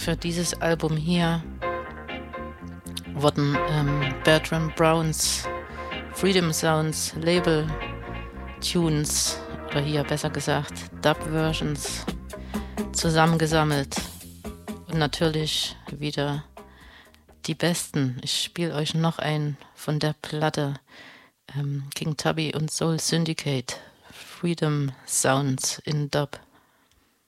Für dieses Album hier wurden Bertram Browns Freedom Sounds Label Tunes, oder hier besser gesagt Dub-Versions, zusammengesammelt. Und natürlich wieder die besten. Ich spiele euch noch einen von der Platte. King Tubby und Soul Syndicate. Freedom Sounds in Dub.